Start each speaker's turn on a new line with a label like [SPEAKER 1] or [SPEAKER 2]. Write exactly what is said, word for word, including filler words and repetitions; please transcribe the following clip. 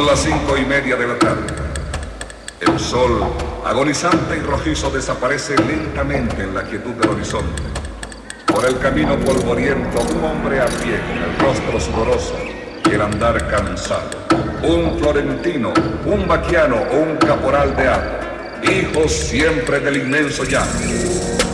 [SPEAKER 1] Son las cinco y media de la tarde. El sol, agonizante y rojizo, desaparece lentamente en la quietud del horizonte. Por el camino polvoriento, un hombre a pie, con el rostro sudoroso y el andar cansado. Un florentino, un vaquiano o un caporal de agua, hijos siempre del inmenso llano.